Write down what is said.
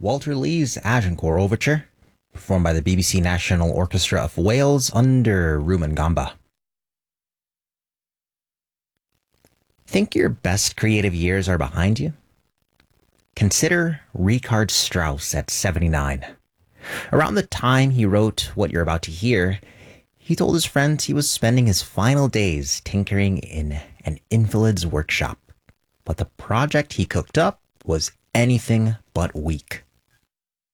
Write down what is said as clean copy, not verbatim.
Walter Lee's Agincourt Overture, performed by the BBC National Orchestra of Wales under Rumen Gamba. Think your best creative years are behind you? Consider Richard Strauss at 79. Around the time he wrote what you're about to hear, he told his friends he was spending his final days tinkering in an invalid's workshop. But the project he cooked up was anything but weak.